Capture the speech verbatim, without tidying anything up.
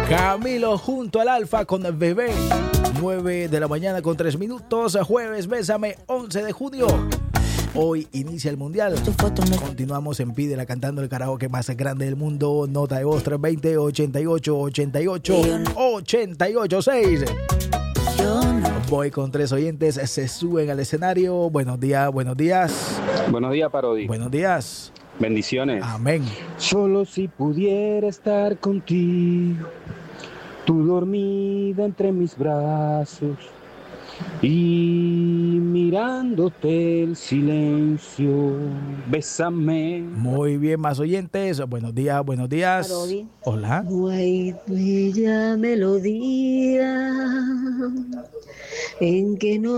Camilo junto al Alfa con el bebé. nueve de la mañana con tres minutos. Jueves, bésame, once de junio. Hoy inicia el mundial. Continuamos en Pídela cantando el karaoke más grande del mundo. Nota de voz tres dos cero, ochenta y ocho, ochenta y ocho, ochenta y ocho seis. Voy con tres oyentes. Se suben al escenario. Buenos días, buenos días. Buenos días, Parodi. Buenos días. Bendiciones. Amén. Solo si pudiera estar contigo, tú dormida entre mis brazos y mirándote el silencio, bésame. Muy bien, más oyentes. Buenos días, buenos días. Parodi. Hola. No hay bella melodía en que no